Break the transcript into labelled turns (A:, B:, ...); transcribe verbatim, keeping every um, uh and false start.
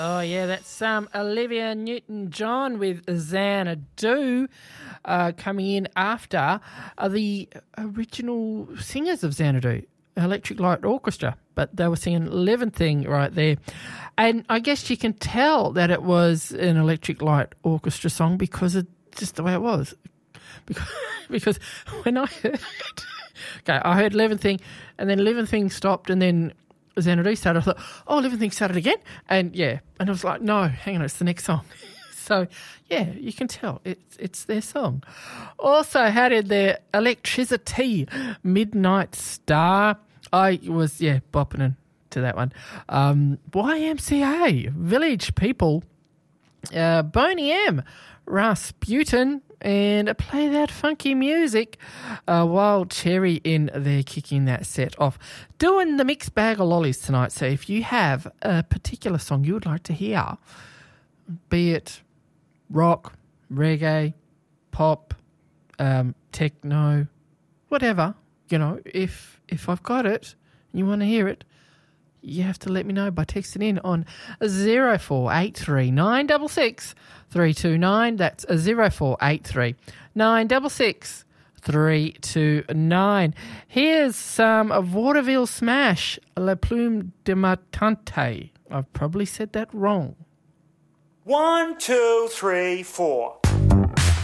A: Oh, yeah, that's um, Olivia Newton-John with Xanadu uh, coming in after uh, the original singers of Xanadu, Electric Light Orchestra, but they were singing Living Thing right there. And I guess you can tell that it was an Electric Light Orchestra song because of just the way it was. Because, because when I heard, okay, I heard Living Thing, and then Living Thing stopped, and then Xanadu started. I thought, oh, Living Thing started again, and yeah, and I was like, no, hang on, it's the next song. So yeah, you can tell it's it's their song. Also, how did their Electricity, Midnight Star? I was yeah bopping to that one. Um, Y M C A, Village People, uh, Boney M, Rasputin, and play that funky music. Uh, Wild Cherry in there kicking that set off. Doing the mixed bag of lollies tonight. So if you have a particular song you would like to hear, be it rock, reggae, pop, um, techno, whatever, you know, if if I've got it and you want to hear it, you have to let me know by texting in on zero four eight three nine six six three two nine. That's zero four eight three nine six six three two nine. Here's some of Vaudeville Smash, La Plume de Matante. I've probably said that wrong.
B: One, two, three, four.